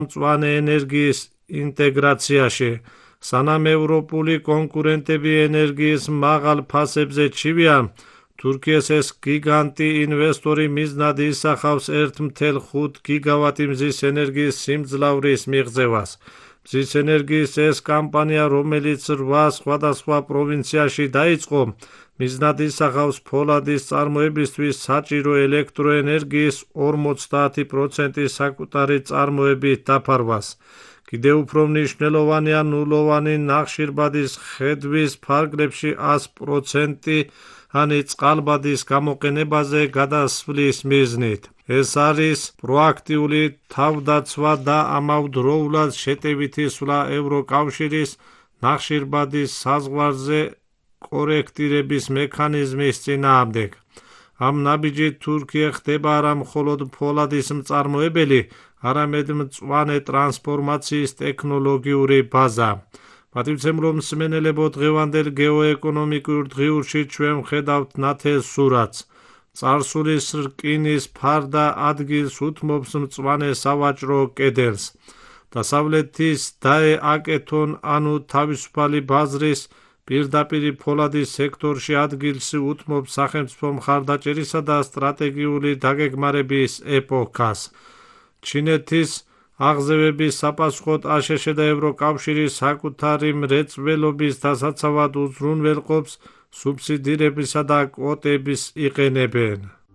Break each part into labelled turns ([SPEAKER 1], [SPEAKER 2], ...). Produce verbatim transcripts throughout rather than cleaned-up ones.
[SPEAKER 1] მწვანე ენერგიის ინტეგრაციაში. სანამ ევროპული კონკურენტები ენერგიის მაღალ ფასებზე ჩივიან, თურქიას ეს გიგანტი ინვესტორი მიზნად ისახავს ერთ კoma ხუთ გიგავატი მზის ენერგიის სიმძლავრის მიღწევას. მზის ენერგიის ეს კამპანია, რომელიც რვა სხვადასხვა პროვინციაში დაიწყო, მიზნად ისახავს ფოლადის წარმოებისთვის საჭირო ელექტროენერგიის ორმოცდაათი პროცენტის საკუთარი წარმოებით დაფარვას. კიდევ უფრო მნიშვნელოვანია ნულოვანი ნახშირბადის ხედვის ფარგლებში ას პროცენტიანი წყალბადის გამოყენებაზე გადასვლის მიზნით. ეს არის პროაქტიული თავდაცვა და ამავდროულად შეტევითი სვლა ევროკავშირის ნახშირბადის საზღვარზე კორექტირების მექანიზმის წინააღმდეგ. ამ ნაბიჯით თურქია ხდება არა მხოლოდ ფოლადის მწარმოებელი, არამედ მწვანე ტრანსფორმაციის ტექნოლოგიური ბაზა. პატივცემულო მსმენელებო, დღევანდელ გეოეკონომიკურ დღიურში ჩვენ ვხედავთ ნათელ სურათს. წარსულის რკინის ფარდა ადგილს უთმობს მწვანე სავაჭრო კედელს. დასავლეთის დაე აკეთონ ანუ თავისუფალი ბაზრის პირდაპირი ფოლადის სექტორში ადგილს უთმობს სახელმწიფო მხარდაჭერისა და სტრატეგიული დაგეგმარების ეპოქას. ჩინეთის აღზევების საპასუხოდ აშშ და ევროკავშირის საკუთარი მრეწველობის დასაცავად უზრუნველყოფს სუბსიდირებისა და კვოტების იყენებენ.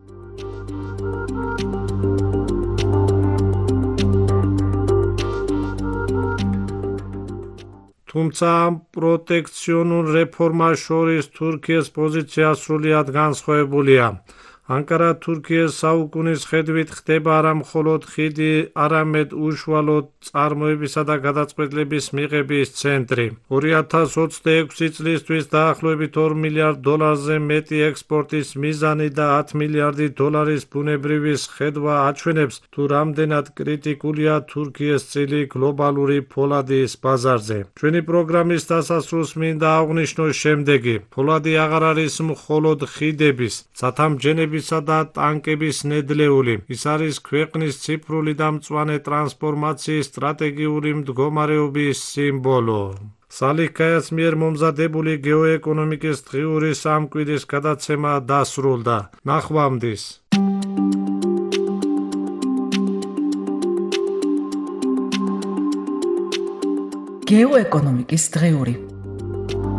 [SPEAKER 1] თუმცა ამ პროტექციონულ რეფორმას შორის თურქიის პოზიცია სრულიად განსხვავებულია. ანკარა თურქიის საუკუნის ხედვით ხდება არა მხოლოდ ხიდი, არამედ უშუალოდ წარმოებისა და გადაწყვეტილების მიღების ცენტრი. ორი ათას ოცდაექვსი წლისთვის დაახლოებით ორ მილიარდ დოლარზე მეტი ექსპორტის მიზანი და ათი მილიარდი დოლარის ბუნებრივი ხედვა აჩვენებს, თუ რამდენად კრიტიკულია თურქიის წილი გლობალური ფოლადის ბაზარზე. ჩვენი პროგრამის დასასრულს მინდა აღვნიშნოს შემდეგი: ფოლადი აღარ არის მხოლოდ ხიდების, ცათამბჯენების და ტანკების ნედლეული. ის არის ქვეყნის ციფრული და მწვანე ტრანსფორმაციის სტრატეგიული მდგომარეობის სიმბოლო. სალიხ ქაიას მიერ მომზადებული გეოეკონომიკის დღიურის ამ კვირის გადაცემა დასრულდა. ნახვამდის.
[SPEAKER 2] გეოეკონომიკის დღიური.